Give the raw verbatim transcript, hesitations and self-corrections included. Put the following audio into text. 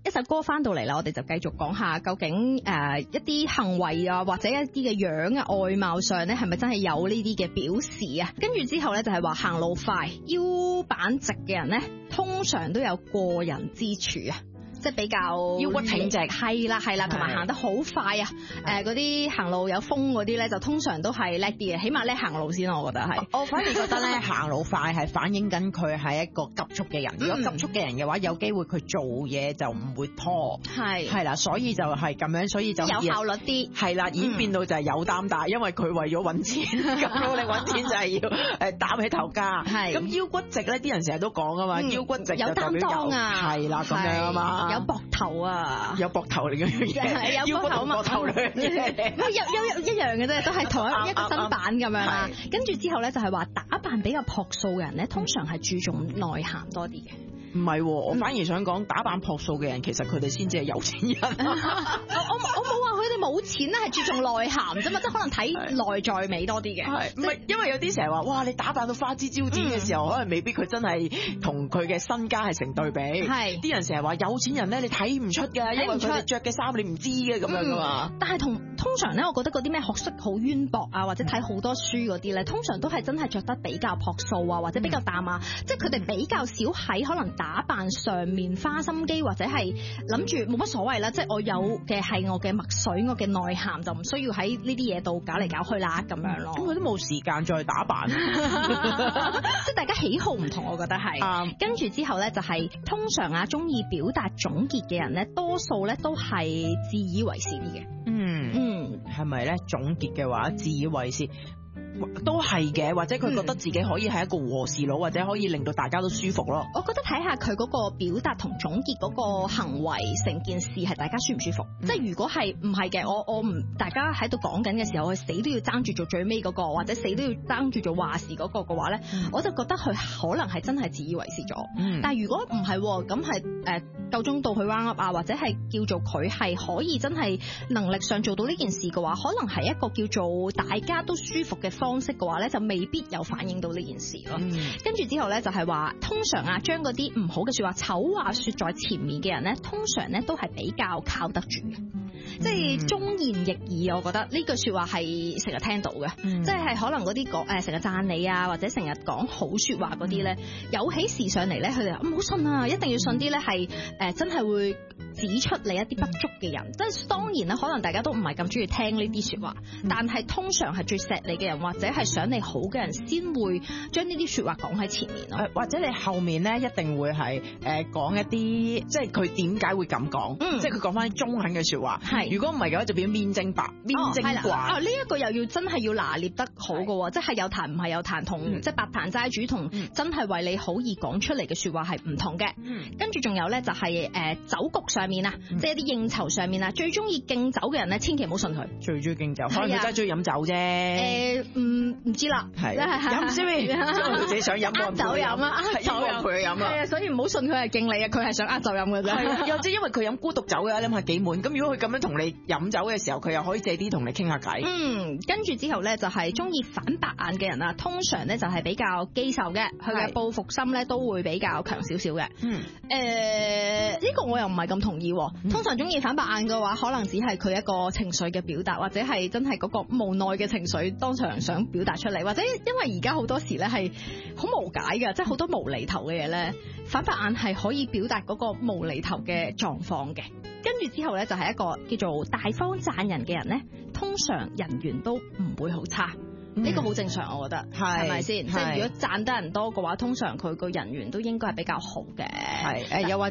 一首歌翻到嚟啦，我哋就繼續講下究竟誒、呃、一啲行為啊，或者一啲嘅樣啊、外貌上咧，係咪真係有呢啲嘅表示啊？跟住之後咧就係話行路快、腰板直嘅人咧，通常都有過人之處啊。即係比較腰骨挺直， 係啦係啦，同埋行得好快啊！誒嗰啲行路有風嗰啲咧，就通常都係叻啲嘅，起碼叻行路先，我覺得係。 我反而覺得咧，行路快係反映緊佢係一個急速嘅人。如果急速嘅人嘅話，有機會佢做嘢就唔會拖。係係啦，所以就係咁樣，所以就有效率啲。係啦，演變到就係有擔大，因為佢為咗揾錢，咁努力揾錢就係要誒擔起頭家。係咁腰骨直咧，啲人成日都講啊嘛，腰骨直有擔當啊， 係啦咁樣啊嘛。 有膊頭啊， 有膊頭嚟嘅嘢， 有膊頭嘛， 膊頭兩樣嘢， 有有一樣嘅啫，都係同一一個身板咁樣啦。跟住之後咧，就係話打扮比較樸素嘅人咧，通常係注重內涵多啲嘅。 唔係，我反而想講打扮樸素嘅人，其實佢哋先至係有錢人。 我我我冇話佢哋冇錢咧，係注重內涵啫嘛，即係可能睇內在美多啲嘅。係唔係因為有啲成日話，哇！你打扮到花枝招展嘅時候，嗯、可能未必佢真係同佢嘅身家係成對比。係啲人成日話有錢人咧，你睇唔出㗎，因為佢哋着嘅衫你唔知嘅咁樣㗎嘛。 但係同通常咧，我覺得嗰啲咩學識好淵博啊，或者睇好多書嗰啲咧，通常都係真係着得比較樸素啊，或者比較淡啊，嗯、即係佢哋比較少喺可能打扮上面花心機，或者係諗住冇乜所謂啦，即係我有嘅係我嘅墨水，我嘅內涵就唔需要喺呢啲嘢度搞嚟搞去啦咁樣咯。 咁佢都冇時間再打扮， 即係大家喜好唔同，我覺得係。Um, 跟住之後咧，就係、是、通常啊，中意表達總結嘅人咧，多數咧都係自以為是啲嘅。 嗯嗯，係咪咧？總結嘅話，自以為是。都係嘅，或者佢覺得自己可以係一個和事佬，或者可以令到大家都舒服咯。 我覺得睇下佢嗰個表達同總結嗰個行為，成件事係大家舒唔舒服。嗯、即係如果係唔係嘅，我我唔大家喺度講緊嘅時候，我死都要爭住做最尾嗰個，或者死都要爭住做話事嗰個嘅話咧，嗯、我就覺得佢可能係真係自以為是咗。嗯、但係如果唔係，咁係誒夠鐘到去 round up 啊，或者係叫做佢係可以真係能力上做到呢件事嘅話，可能係一個叫做大家都舒服嘅方式嘅話咧，就未必有反映到呢件事咯。嗯、跟住之後咧，就係話通常啊，將嗰啲唔好嘅說話、醜話說在前面嘅人咧，通常咧都係比較靠得住嘅。即係忠言逆耳，我覺得呢句說話係成日聽到嘅。嗯、即係可能嗰啲講誒成日讚你啊，或者成日講好說話嗰啲咧，有起事上嚟咧，佢哋話唔好信啊，一定要信啲咧係誒真係會指出你一啲不足嘅人。即係當然啦，可能大家都唔係咁中意聽呢啲說話，嗯、但係通常係最錫你嘅人，或者係想你好嘅人，先會將呢啲說話講喺前面咯。 或者你後面咧一定會係誒講一啲，即係佢點解會咁講，嗯、即係佢講翻中肯嘅說話。係如果唔係嘅話，就變咗面正白、面正怪。 啊，呢一個又要真係要拿捏得好嘅，即係有彈唔係有彈，同即係八壇齋主同真係為你好而講出嚟嘅說話係唔同嘅。跟住仲有咧就係誒酒局上面啊，即係一啲應酬上面啊，最中意敬酒嘅人咧，千祈唔好信佢。 最中意敬酒，可能佢真係中意飲酒啫。 誒，唔唔知啦， 係飲先，因為佢自己想飲， 呃酒飲啊，呃酒飲陪佢飲啊。 係啊，所以唔好信佢係敬你啊，佢係想呃酒飲嘅啫。 又即係因為佢飲孤獨酒嘅，諗下幾悶。咁如果佢咁樣同你飲酒嘅時候，佢又可以借啲同你傾下偈。嗯， 跟住之後咧就係中意反白眼嘅人啊，通常咧就係比較記仇嘅，佢嘅報復心咧都會比較強少少嘅。嗯，誒呢個我又唔係咁同意。通常中意反白眼嘅話，可能只係佢一個情緒嘅表達，或者係真係嗰個無奈嘅情緒當場想表達出嚟，或者因為而家好多時咧係好無解嘅，即係好多無厘頭嘅嘢咧，反白眼係可以表達嗰個無厘頭嘅狀況嘅。跟住之後咧就係一個叫做大方讚人嘅人咧，通常人緣都唔會好差。呢、嗯、個好正常，我覺得係咪先？即係如果讚得人多嘅話，通常佢個人緣都應該係比較好嘅。係誒，又或